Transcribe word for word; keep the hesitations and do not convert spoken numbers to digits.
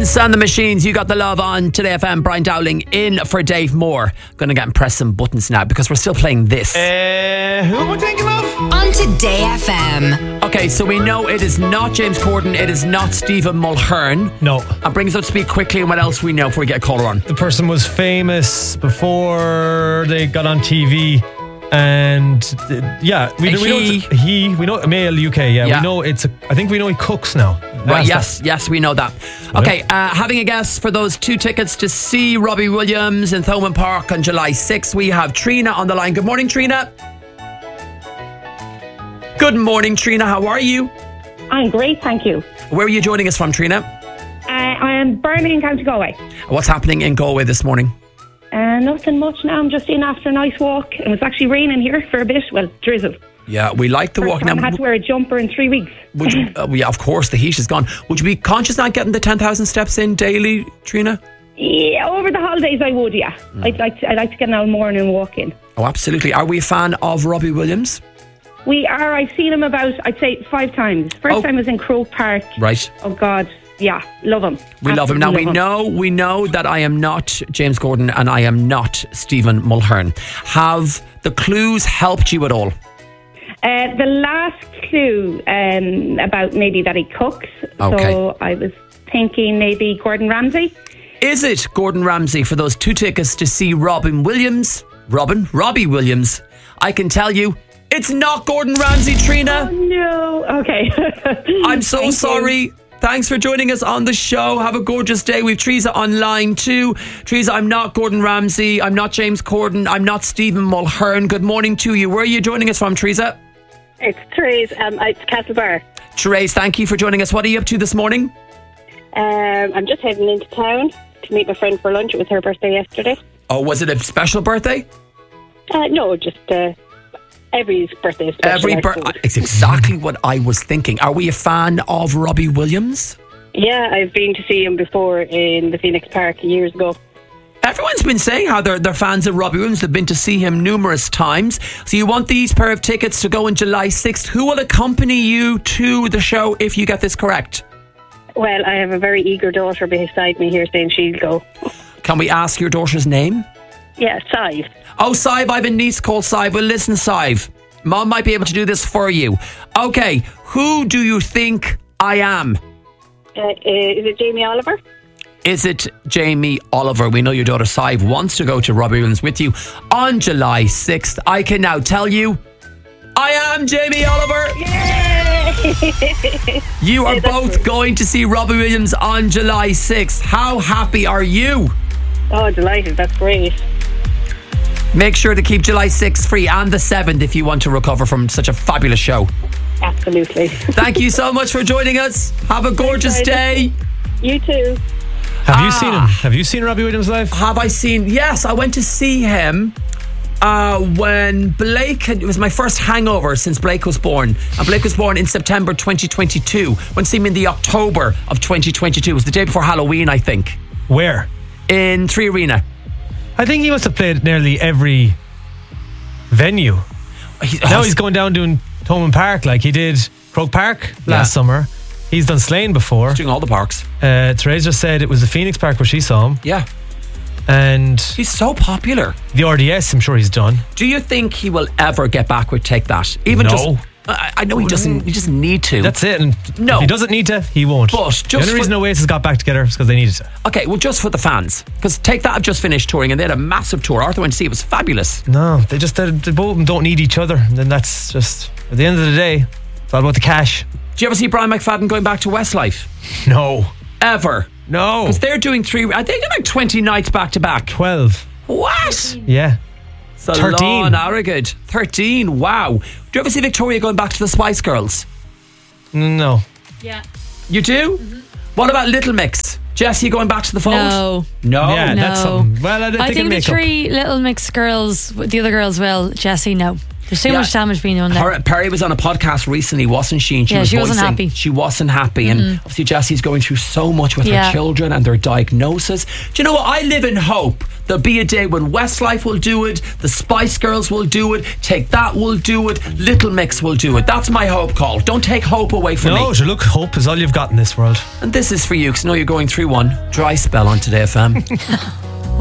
Florence and the Machines, you got the love on Today F M. Brian Dowling in for Dave Moore. Going to get and press some buttons now because we're still playing this. Uh, who am I thinking of? On Today F M. Okay, so we know it is not James Corden, it is not Stephen Mulhern. No. And bring us up to speed quickly on what else we know before we get a caller on. The person was famous before they got on T V. And uh, yeah, we, A we know he. it's a, he. We know male U K. Yeah, Yeah. we know it's. A, I think we know he cooks now. Right, That's yes, yes, we know that. Okay, uh, having a guess for those two tickets to see Robbie Williams in Thomond Park on July sixth, we have Trina on the line. Good morning, Trina. Good morning, Trina. How are you? I'm great, thank you. Where are you joining us from, Trina? Uh, I am Birmingham, County Galway. What's happening in Galway this morning? Uh, nothing much now. I'm just in after a nice walk. It was actually raining here for a bit. Well, drizzled. Yeah, we like the First walk time now. I had to wear a jumper in three weeks. Would you, uh, yeah, of course, the heat is gone. Would you be conscious not getting the ten thousand steps in daily, Trina? Yeah, over the holidays I would, yeah. Mm. I'd like to, I'd like to get an old morning walk in. Oh, absolutely. Are we a fan of Robbie Williams? We are. I've seen him about, I'd say, five times. First Oh. time was in Croke Park. Right. Oh, God. Yeah, love him. We love him. Now, we Absolutely love him. know we know that I am not James Corden and I am not Stephen Mulhern. Have the clues helped you at all? Uh, the last clue um, about maybe that he cooks. Okay. So I was thinking maybe Gordon Ramsay. Is it Gordon Ramsay for those two tickets to see Robin Williams? Robin? Robbie Williams. I can tell you, it's not Gordon Ramsay, Trina. Oh, no. Okay. I'm so Thank you. sorry. Thanks for joining us on the show. Have a gorgeous day. We've Teresa on line too. Teresa, I'm not Gordon Ramsay. I'm not James Corden. I'm not Stephen Mulhern. Good morning to you. Where are you joining us from, Teresa? It's Therese. Um, it's Castlebar. Therese, thank you for joining us. What are you up to this morning? Um, I'm just heading into town to meet my friend for lunch. It was her birthday yesterday. Oh, was it a special birthday? Uh, no, just uh, every birthday is special. Every I bir- suppose. It's exactly what I was thinking. Are we a fan of Robbie Williams? Yeah, I've been to see him before in the Phoenix Park years ago. Everyone's been saying how they're, they're fans of Robbie Williams. They've been to see him numerous times. So you want these pair of tickets to go on July sixth. Who will accompany you to the show if you get this correct? Well, I have a very eager daughter beside me here saying she'll go. Can we ask your daughter's name? Yeah, Sive. Oh, Sive, I have a niece called Sive. Well, listen, Sive, Mom might be able to do this for you. Okay, who do you think I am? Uh, uh, is it Jamie Oliver? Is it Jamie Oliver? We know your daughter Sive wants to go to Robbie Williams with you on July sixth. I can now tell you, I am Jamie Oliver. Yay! You are Yeah, that's both great. going to see Robbie Williams on July sixth. How happy are you? Oh, delighted. That's great. Make sure to keep July sixth free and the seventh if you want to recover from such a fabulous show. Absolutely. Thank you so much for joining us. Have a gorgeous Thanks, day. You too. Have you Ah. seen him? Have you seen Robbie Williams live? Have I seen? Yes, I went to see him uh, when Blake had, it was my first hangover since Blake was born. And Blake was born in September twenty twenty-two. Went to see him in the October of twenty twenty-two. It was the day before Halloween, I think, Where? in Three Arena. I think he must have played nearly every venue. He- Now he's going down doing Thomond Park like he did Croke Park last Yeah. summer. He's done Slane before. doing all the parks. Uh, Therese just said it was the Phoenix Park where she saw him. Yeah, And he's so popular. the R D S, I'm sure he's done. Do you think he will ever get back with Take That? Even No. just, I, I know he doesn't. He doesn't need to. That's it. And No. if he doesn't need to, he won't. But the just only reason for- Oasis got back together is because they needed to. Okay, well, just for the fans, because Take That have just finished touring and they had a massive tour. Arthur went to see it. It was fabulous. No, they just they, they both of them don't need each other. And then that's just at the end of the day, it's all about the cash. Do you ever see Brian McFadden going back to Westlife? No, Ever? no. Because they're doing three. I think they're like twenty nights back to back. Twelve. What? Yeah. Thirteen. Arrogant. Thirteen. Wow. Do you ever see Victoria going back to the Spice Girls? No. Yeah. You do? What about Little Mix? Jessie going back to the fold? No. No. Yeah, No. that's something. Well, I, I think, think it the makes up. three little mixed girls, the other girls, well, Jessie, no. There's too Yeah. much damage being done there. Her, Perry was on a podcast recently, wasn't she? And she Yeah, was she wasn't voicing- happy. She wasn't happy. And obviously Jessie's going through so much with Yeah. her children and their diagnosis. Do you know what? I live in hope. There'll be a day when Westlife will do it, the Spice Girls will do it, Take That will do it, Little Mix will do it. That's my hope call. Don't take hope away from No, me. sure, look, hope is all you've got in this world. And this is for you, because I know you're going through one. Dry spell on Today F M.